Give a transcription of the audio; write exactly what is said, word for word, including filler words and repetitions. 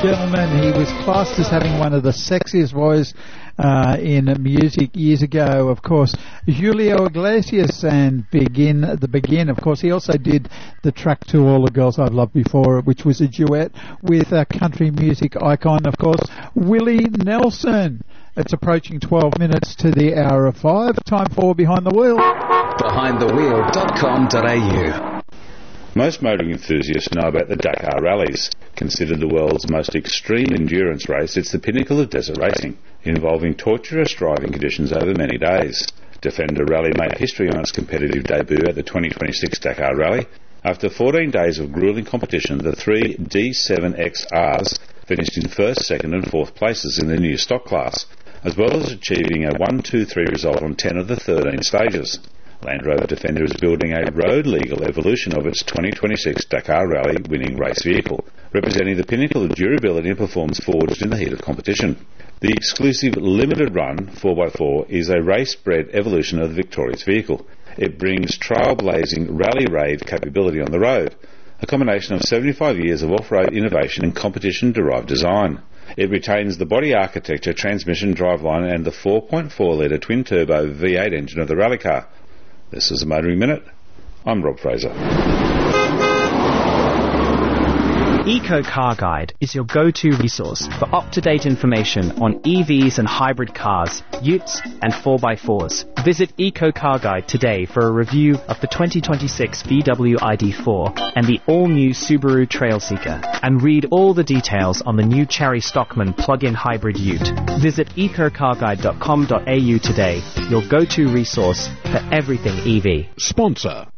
gentlemen. He was classed as having one of the sexiest voices uh, in music years ago. Of course, Julio Iglesias and Begin the Begin. Of course, he also did the track to All the Girls I've Loved Before, which was a duet with a country music icon, of course, Willie Nelson. It's approaching twelve minutes to the hour of five. Time for Behind the Wheel. behind the wheel dot com dot a u. Most motoring enthusiasts know about the Dakar Rallies. Considered the world's most extreme endurance race, it's the pinnacle of desert racing, involving torturous driving conditions over many days. Defender Rally made history on its competitive debut at the twenty twenty-six Dakar Rally. After fourteen days of gruelling competition, the three D seven X Rs finished in first, second and fourth places in the new stock class, as well as achieving a one two three result on ten of the thirteen stages. Land Rover Defender is building a road-legal evolution of its twenty twenty-six Dakar Rally winning race vehicle, representing the pinnacle of durability and performance forged in the heat of competition. The exclusive limited run four by four is a race-bred evolution of the Victorious vehicle. It brings trailblazing rally raid capability on the road, a combination of seventy-five years of off-road innovation and competition-derived design. It retains the body architecture, transmission, driveline and the four point four litre twin-turbo V eight engine of the rally car. This is the Motoring Minute. I'm Rob Fraser. Eco Car Guide is your go-to resource for up-to-date information on E Vs and hybrid cars, utes and four by fours. Visit Eco Car Guide today for a review of the twenty twenty-six V W I D four and the all-new Subaru Trailseeker, and read all the details on the new Cherry Stockman plug-in hybrid ute. Visit eco car guide dot com dot a u today, your go-to resource for everything E V. Sponsor